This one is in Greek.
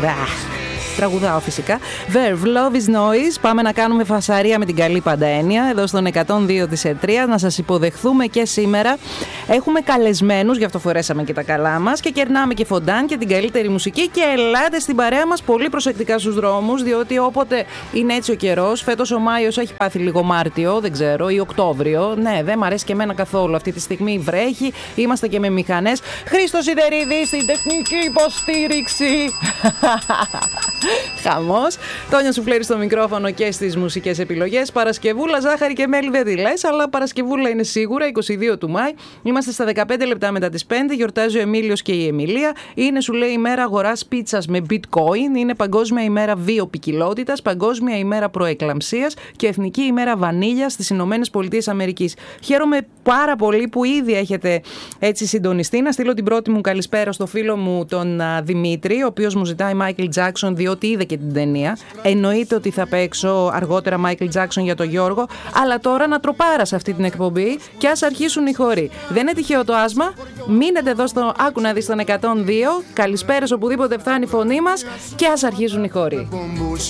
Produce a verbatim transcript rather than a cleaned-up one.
Τραγουδάω φυσικά. Verve, Love is Noise. Πάμε να κάνουμε φασαρία με την καλή πάντα έννοια εδώ στον εκατόν δύο της ΕΤΡΙΑ. Να σας υποδεχθούμε και σήμερα. Έχουμε καλεσμένους, γι' αυτό φορέσαμε και τα καλά μας. Και κερνάμε και φοντάν και την καλύτερη μουσική. Και ελάτε στην παρέα μας πολύ προσεκτικά στους δρόμους, διότι όποτε είναι έτσι ο καιρός, φέτος ο Μάιος έχει πάθει λίγο Μάρτιο, δεν ξέρω, ή Οκτώβριο. Ναι, δεν μ' αρέσει και εμένα καθόλου. Αυτή τη στιγμή βρέχει, είμαστε και με μηχανές. Χρήστος Σιδερίδης στην τεχνική υποστήριξη. Χαμός. Τόνια Σουφλέρη στο μικρόφωνο και στις μουσικές επιλογές. Παρασκευούλα, ζάχαρη και μέλι δεν τη λες, αλλά Παρασκευούλα είναι σίγουρα, είκοσι δύο του Μάη. Είμαστε στα δεκαπέντε λεπτά μετά τις πέντε. Γιορτάζει ο Εμίλιος και η Εμιλία. Είναι, σου λέει, ημέρα αγοράς πίτσας με bitcoin. Είναι Παγκόσμια ημέρα βιοποικιλότητας, Παγκόσμια ημέρα προεκλαμψίας και Εθνική ημέρα βανίλιας στις Ηνωμένες Πολιτείες Αμερικής. Χαίρομαι πάρα πολύ που ήδη έχετε έτσι συντονιστεί. Να στείλω την πρώτη μου καλησπέρα στο φίλο μου τον α, Δημήτρη, ο οποίος μου ζητάει Michael Jackson, διότι είδε και την ταινία. Εννοείται ότι θα παίξω αργότερα Michael Jackson για τον Γιώργο, αλλά τώρα να τροπάρα σε αυτή την εκπομπή και ας αρχίσουν οι χοροί. Δεν είναι τυχαίο το άσμα. Μείνετε εδώ στο Άκου να δεις τον εκατόν δύο. Καλησπέρας οπουδήποτε φτάνει η φωνή μας και ας αρχίσουν οι χοροί.